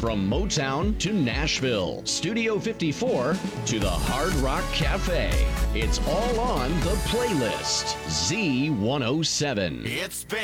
From Motown to Nashville, Studio 54 to the Hard Rock Cafe. It's all on the playlist. Z107. It's been